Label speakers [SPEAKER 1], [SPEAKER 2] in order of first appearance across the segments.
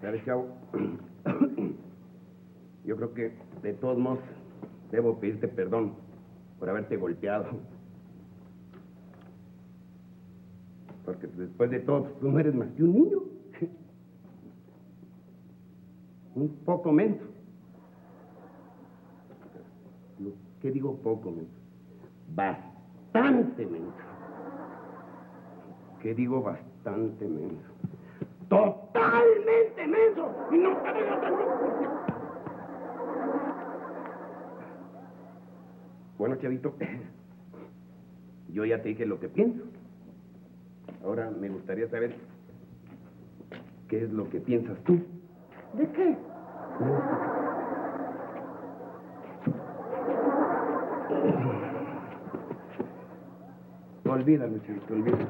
[SPEAKER 1] ¿Sabes, chavo? Yo creo que, de todos modos, debo pedirte perdón por haberte golpeado. Porque después de todo, tú no eres más que un niño. Un poco menso. ¿Qué digo poco menso? Bastante menso. ¿Qué digo bastante menso? ¡Totalmente menso! Y no te digo tanto. Bueno, chavito, yo ya te dije lo que pienso. Ahora me gustaría saber qué es lo que piensas tú.
[SPEAKER 2] ¿De qué?
[SPEAKER 1] Olvídalo, chavito, olvídalo.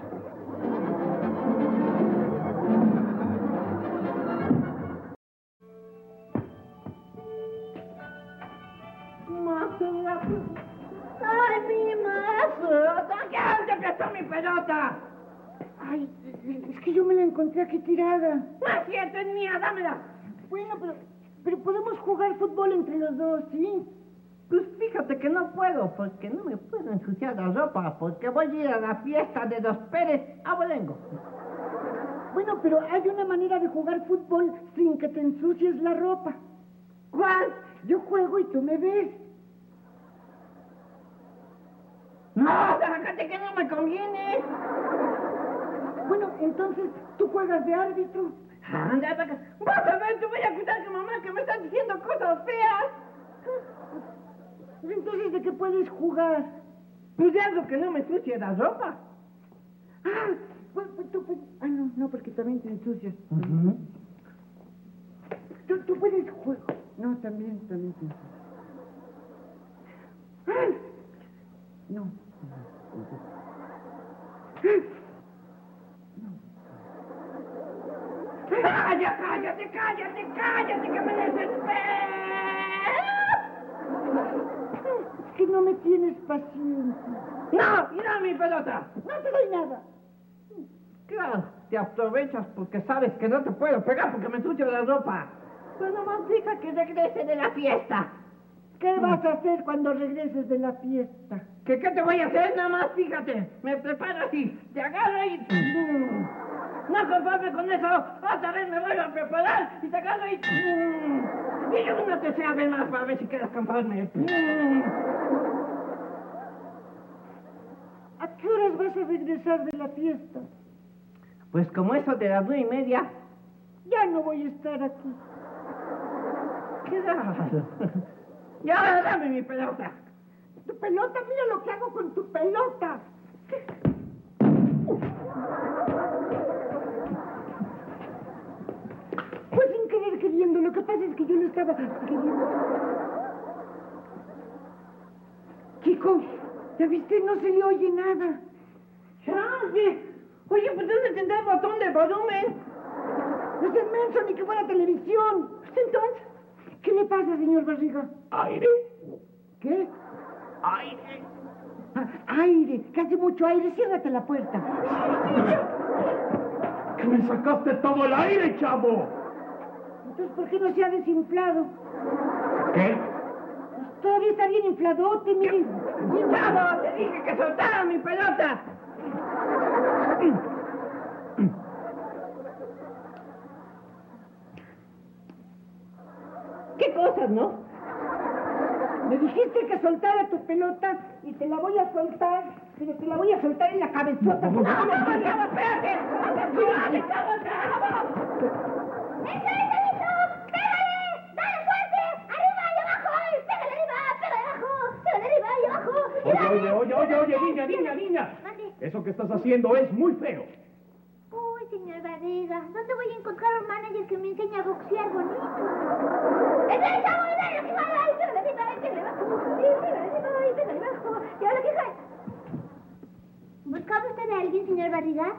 [SPEAKER 2] ¡Ay, mi mazo! ¿Dónde prestó mi pelota? Ay, es que yo me la encontré aquí tirada. ¡No es cierto, es mía! ¡Dámela! Bueno, pero podemos jugar fútbol entre los dos, ¿sí?
[SPEAKER 3] Pues fíjate que no puedo, porque no me puedo ensuciar la ropa, porque voy a ir a la fiesta de los Pérez Abolengo.
[SPEAKER 2] Bueno, pero hay una manera de jugar fútbol sin que te ensucies la ropa.
[SPEAKER 3] ¿Cuál?
[SPEAKER 2] Yo juego y tú me ves.
[SPEAKER 3] No, fíjate que no me conviene.
[SPEAKER 2] Bueno, entonces, ¿tú juegas de árbitro?
[SPEAKER 3] Anda, vas a ver, te voy a acusar que mamá que me estás diciendo cosas feas.
[SPEAKER 2] Entonces, ¿de qué puedes jugar?
[SPEAKER 3] Pues de algo que no me ensucie la ropa.
[SPEAKER 2] Pues tú puedes... no, porque también te ensucias. Tú puedes jugar... No, también te ensucias. No.
[SPEAKER 3] ¡Cállate, que me desespero!
[SPEAKER 2] Es que no me tienes paciencia.
[SPEAKER 3] ¡No! ¡Mira mi pelota!
[SPEAKER 2] No te doy nada.
[SPEAKER 3] Claro, te aprovechas porque sabes que no te puedo pegar porque me ensucio la ropa. Pero nomás deja que regrese de la fiesta.
[SPEAKER 2] ¿Qué vas a hacer cuando regreses de la fiesta?
[SPEAKER 3] ¿Qué te voy a hacer? Nada más, fíjate. Me preparo así, te agarro y... No conforme con eso, otra vez me vuelvo a preparar y te agarro y... Y yo no te sé a ver más para ver si quedas conforme.
[SPEAKER 2] ¿A qué horas vas a regresar de la fiesta?
[SPEAKER 3] Pues como eso de las 9:30.
[SPEAKER 2] Ya no voy a estar aquí.
[SPEAKER 3] Qué raro. Ya, dame mi pelota.
[SPEAKER 2] ¿Tu pelota? Mira lo que hago con tu pelota. Pues sin querer queriendo. Lo que pasa es que yo lo estaba queriendo. Chicos, ¿ya viste? No se le oye nada.
[SPEAKER 3] ¡Chance! Oye, pues ¿dónde tendrá el botón de volumen?
[SPEAKER 2] No es inmenso ni que fuera televisión. Entonces, ¿qué le pasa, señor Barriga?
[SPEAKER 1] ¿Aire?
[SPEAKER 2] ¿Qué?
[SPEAKER 1] ¡Aire!
[SPEAKER 2] Aire, que hace mucho aire. Ciérrate la puerta.
[SPEAKER 1] ¡Que me sacaste todo el aire, chavo!
[SPEAKER 2] Entonces, ¿por qué no se ha desinflado?
[SPEAKER 1] ¿Qué?
[SPEAKER 2] Pues todavía está bien infladote, mire.
[SPEAKER 3] ¡Chavo! ¡Te dije que soltara mi pelota! ¿Qué cosas, no?
[SPEAKER 2] Me dijiste que soltara tu pelota y te la voy a soltar, pero te la voy a soltar en la cabezota.
[SPEAKER 3] ¡No, espérate! ¡Cuidado, chavo!
[SPEAKER 1] Oye, niña. Eso que estás haciendo es muy feo.
[SPEAKER 4] Uy, señor Barriga, ¿dónde voy a encontrar un manager que me enseñe a boxear bonito? ¡Es chavo! ¡Es que va ahí! ¡Pégale arriba! ¡Pégale abajo! ¡Sí, pégale arriba! ¡Y pégale abajo! ¡Y ahora qué cae! ¿Buscaba usted a alguien, señor Barriga?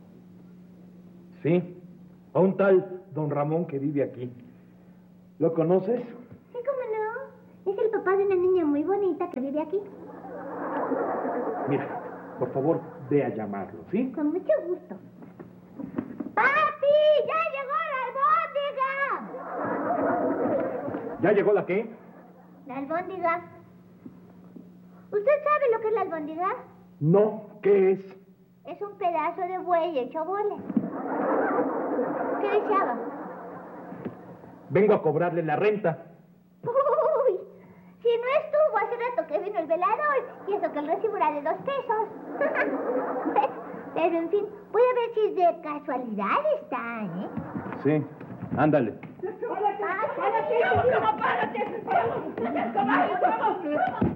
[SPEAKER 5] Sí, a un tal don Ramón que vive aquí. ¿Lo conoces?
[SPEAKER 4] Sí, cómo no. Es el papá de una niña muy bonita que vive aquí.
[SPEAKER 5] Mira, por favor, ve a llamarlo, ¿sí?
[SPEAKER 4] Con mucho gusto. ¡Papi! ¡Ya llegó la albóndiga!
[SPEAKER 5] ¿Ya llegó la qué?
[SPEAKER 4] La albóndiga. ¿Usted sabe lo que es la albóndiga?
[SPEAKER 5] No, ¿qué es?
[SPEAKER 4] Es un pedazo de buey hecho bolas. ¿Qué deseaba?
[SPEAKER 5] Vengo a cobrarle la renta.
[SPEAKER 4] Uy, si no estuvo hace rato que vino el velador, y eso que el recibo era de 2 pesos. Pero en fin, voy a ver si de casualidad está, ¿eh?
[SPEAKER 5] Sí, ándale.
[SPEAKER 3] ¡Párate! ¡Vamos!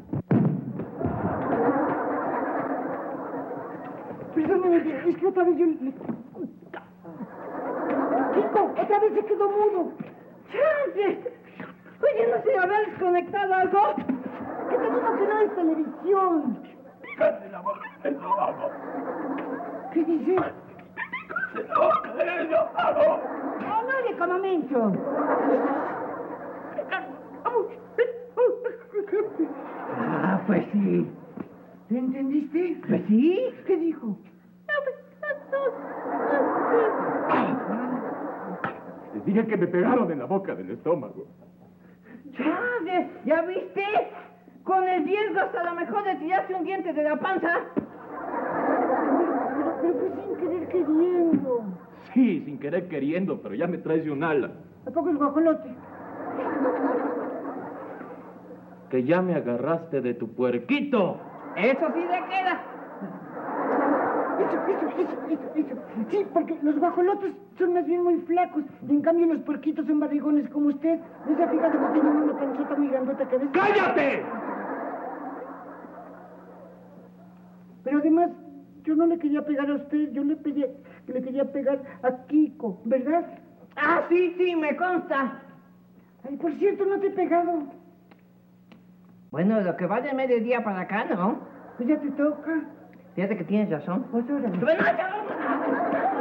[SPEAKER 2] Perdóname, es que otra vez yo le... Kiko, otra vez se quedó mudo.
[SPEAKER 3] ¡Chance! Oye, ¿no se habrá desconectado algo?
[SPEAKER 2] ¿Qué te digo que no es televisión?
[SPEAKER 1] Pícate la boca del estómago.
[SPEAKER 2] ¿Qué dice?
[SPEAKER 1] ¡Se la boca del estómago!
[SPEAKER 2] Oh, no le como menso.
[SPEAKER 3] Ah, pues sí.
[SPEAKER 2] ¿Te entendiste?
[SPEAKER 3] Pues sí.
[SPEAKER 2] ¿Qué dijo?
[SPEAKER 5] Les dije que me pegaron en la boca del estómago.
[SPEAKER 3] ¡Chale! ¿Ya viste? Con el riesgo hasta lo mejor de tirarse un diente de la panza.
[SPEAKER 2] Pero fue sin querer queriendo.
[SPEAKER 5] Sí, sin querer queriendo, pero ya me traes de un ala.
[SPEAKER 2] ¿A poco es guajolote?
[SPEAKER 5] Que ya me agarraste de tu puerquito.
[SPEAKER 3] Eso sí le queda.
[SPEAKER 2] Eso. Sí, porque los guajolotes son más bien muy flacos. En cambio, los puerquitos son barrigones como usted. ¿No se ha fijado que tienen una panzota muy grandota que a veces...
[SPEAKER 5] ¡Cállate!
[SPEAKER 2] Pero además, yo no le quería pegar a usted. Yo le quería pegar a Kiko, ¿verdad?
[SPEAKER 3] Ah, sí, me consta.
[SPEAKER 2] Ay, por cierto, no te he pegado.
[SPEAKER 3] Bueno, lo que va de mediodía para acá, ¿no?
[SPEAKER 2] Pues ya te toca.
[SPEAKER 3] Fíjate que tienes razón.
[SPEAKER 2] Pues órale.
[SPEAKER 3] ¡Pero no,